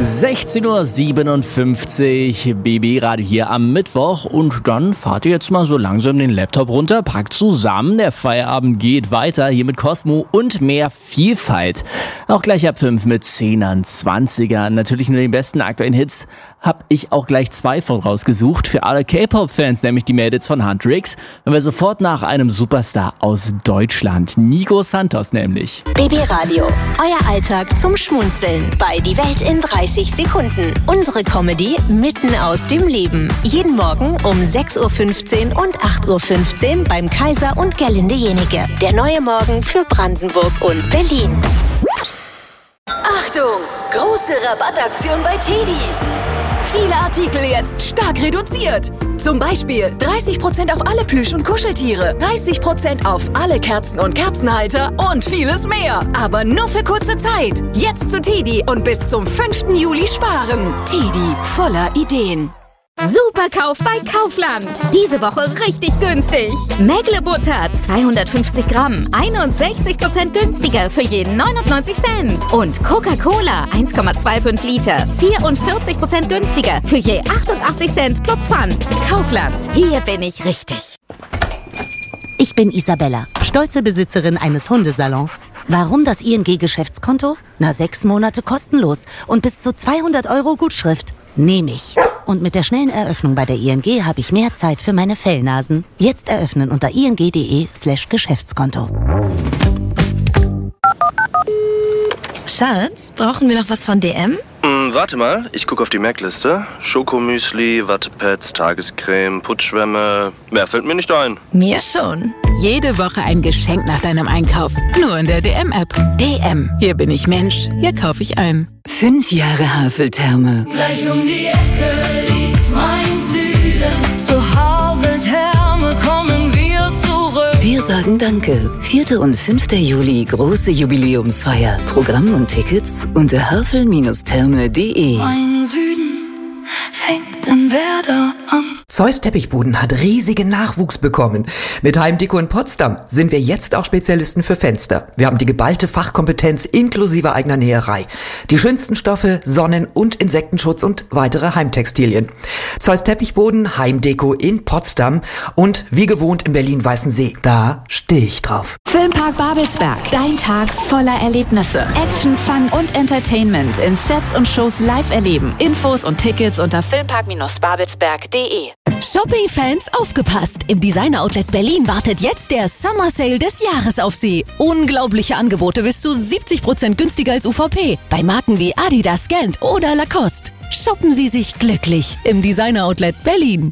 16.57 Uhr, BB Radio hier am Mittwoch und dann fahrt ihr jetzt mal so langsam den Laptop runter, packt zusammen, der Feierabend geht weiter hier mit Cosmo und mehr Vielfalt. Auch gleich ab 5 mit 10ern, 20ern, natürlich nur den besten aktuellen Hits, habe ich auch gleich 2 von rausgesucht, für alle K-Pop-Fans, nämlich die Mädels von Huntrix, und wir sofort nach einem Superstar aus Deutschland, Nico Santos nämlich. BB Radio, euer Alltag zum Schmunzeln bei Die Welt in 30 Sekunden. Unsere Comedy mitten aus dem Leben. Jeden Morgen um 6.15 Uhr und 8.15 Uhr beim Kaiser und Gerlinde Jenike. Der neue Morgen für Brandenburg und Berlin. Achtung! Große Rabattaktion bei TEDi. Viele Artikel jetzt stark reduziert. Zum Beispiel 30% auf alle Plüsch- und Kuscheltiere, 30% auf alle Kerzen und Kerzenhalter und vieles mehr. Aber nur für kurze Zeit. Jetzt zu TEDi und bis zum 5. Juli sparen. TEDi, voller Ideen. Superkauf bei Kaufland. Diese Woche richtig günstig. Mägle-Butter 250 Gramm, 61% günstiger für jeden 99 Cent. Und Coca-Cola 1,25 Liter, 44% günstiger für je 88 Cent plus Pfand. Kaufland, hier bin ich richtig. Ich bin Isabella, stolze Besitzerin eines Hundesalons. Warum das ING-Geschäftskonto? 6 Monate kostenlos und bis zu 200 € Gutschrift. Nehme ich. Und mit der schnellen Eröffnung bei der ING habe ich mehr Zeit für meine Fellnasen. Jetzt eröffnen unter ing.de/Geschäftskonto. Schatz, brauchen wir noch was von DM? Warte mal, ich gucke auf die Merkliste. Schokomüsli, Wattepads, Tagescreme, Putzschwämme. Mehr fällt mir nicht ein. Mir schon. Jede Woche ein Geschenk nach deinem Einkauf. Nur in der DM-App. DM. Hier bin ich Mensch. Hier kaufe ich ein. 5 Jahre Haveltherme. Gleich um die Ecke liegt mein Süden. Zur Haveltherme kommen wir zurück. Wir sagen Danke. 4. und 5. Juli, große Jubiläumsfeier. Programm und Tickets unter havel-therme.de. Mein Süden fängt in Werder an. Zeus Teppichboden hat riesigen Nachwuchs bekommen. Mit Heimdeko in Potsdam sind wir jetzt auch Spezialisten für Fenster. Wir haben die geballte Fachkompetenz inklusive eigener Näherei. Die schönsten Stoffe, Sonnen- und Insektenschutz und weitere Heimtextilien. Zeus Teppichboden, Heimdeko in Potsdam und wie gewohnt in Berlin-Weißensee. Da stehe ich drauf. Filmpark Babelsberg. Dein Tag voller Erlebnisse. Action, Fun und Entertainment in Sets und Shows live erleben. Infos und Tickets unter filmpark-babelsberg.de. Shopping-Fans, aufgepasst! Im Designer-Outlet Berlin wartet jetzt der Summer Sale des Jahres auf Sie. Unglaubliche Angebote bis zu 70% günstiger als UVP. Bei Marken wie Adidas, Gant oder Lacoste. Shoppen Sie sich glücklich im Designer-Outlet Berlin.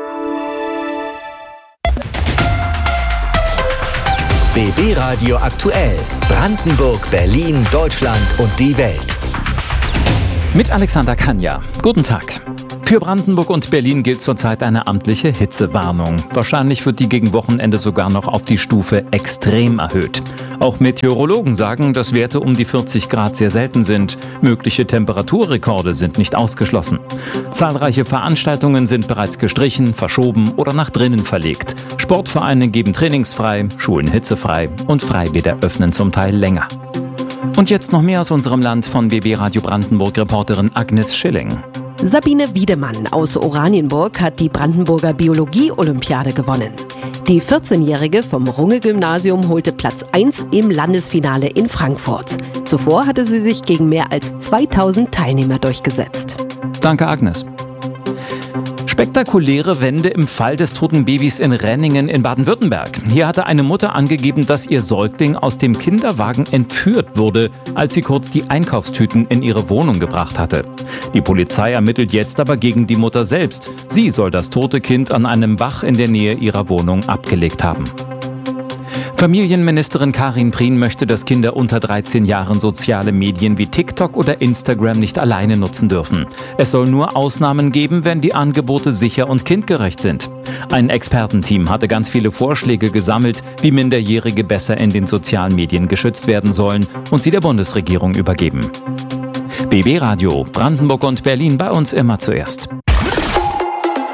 BB Radio aktuell. Brandenburg, Berlin, Deutschland und die Welt. Mit Alexander Kanja. Guten Tag. Für Brandenburg und Berlin gilt zurzeit eine amtliche Hitzewarnung. Wahrscheinlich wird die gegen Wochenende sogar noch auf die Stufe extrem erhöht. Auch Meteorologen sagen, dass Werte um die 40 Grad sehr selten sind. Mögliche Temperaturrekorde sind nicht ausgeschlossen. Zahlreiche Veranstaltungen sind bereits gestrichen, verschoben oder nach drinnen verlegt. Sportvereine geben trainingsfrei, Schulen hitzefrei und Freibäder öffnen zum Teil länger. Und jetzt noch mehr aus unserem Land von BB Radio Brandenburg-Reporterin Agnes Schilling. Sabine Wiedemann aus Oranienburg hat die Brandenburger Biologie-Olympiade gewonnen. Die 14-Jährige vom Runge-Gymnasium holte Platz 1 im Landesfinale in Frankfurt. Zuvor hatte sie sich gegen mehr als 2000 Teilnehmer durchgesetzt. Danke, Agnes. Spektakuläre Wende im Fall des toten Babys in Renningen in Baden-Württemberg. Hier hatte eine Mutter angegeben, dass ihr Säugling aus dem Kinderwagen entführt wurde, als sie kurz die Einkaufstüten in ihre Wohnung gebracht hatte. Die Polizei ermittelt jetzt aber gegen die Mutter selbst. Sie soll das tote Kind an einem Bach in der Nähe ihrer Wohnung abgelegt haben. Familienministerin Karin Prien möchte, dass Kinder unter 13 Jahren soziale Medien wie TikTok oder Instagram nicht alleine nutzen dürfen. Es soll nur Ausnahmen geben, wenn die Angebote sicher und kindgerecht sind. Ein Expertenteam hatte ganz viele Vorschläge gesammelt, wie Minderjährige besser in den sozialen Medien geschützt werden sollen und sie der Bundesregierung übergeben. BB Radio, Brandenburg und Berlin, bei uns immer zuerst.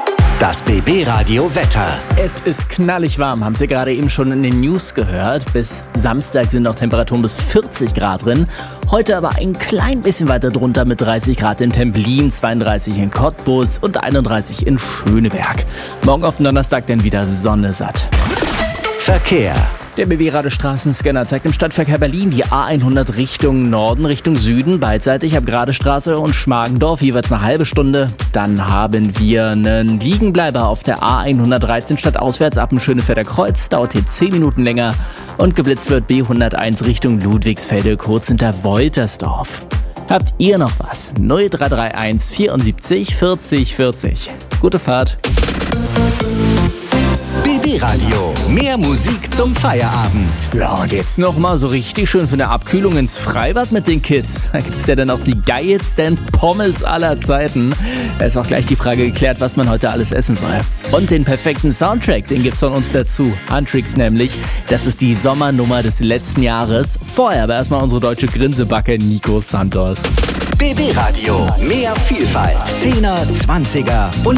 Das BB Radio Wetter. Es ist knallig warm, haben Sie gerade eben schon in den News gehört. Bis Samstag sind noch Temperaturen bis 40 Grad drin. Heute aber ein klein bisschen weiter drunter mit 30 Grad in Templin, 32 in Cottbus und 31 in Schöneberg. Morgen auf den Donnerstag dann wieder Sonne satt. Verkehr. Der BB-Radestraßenscanner zeigt im Stadtverkehr Berlin die A100 Richtung Norden, Richtung Süden, beidseitig ab Gradestraße und Schmargendorf, jeweils eine halbe Stunde. Dann haben wir einen Liegenbleiber auf der A113 stadtauswärts ab dem Schönefelder Kreuz, dauert hier 10 Minuten länger. Und geblitzt wird B101 Richtung Ludwigsfelde, kurz hinter Woltersdorf. Habt ihr noch was? 0331 74 40 40. Gute Fahrt. BB Radio. Mehr Musik zum Feierabend. Ja, und jetzt nochmal so richtig schön für eine Abkühlung ins Freibad mit den Kids. Da gibt's ja dann auch die geilsten Pommes aller Zeiten. Da ist auch gleich die Frage geklärt, was man heute alles essen soll. Und den perfekten Soundtrack, den gibt's von uns dazu. Huntrix nämlich. Das ist die Sommernummer des letzten Jahres. Vorher aber erstmal unsere deutsche Grinsebacke Nico Santos. BB Radio. Mehr Vielfalt. 10er, 20er und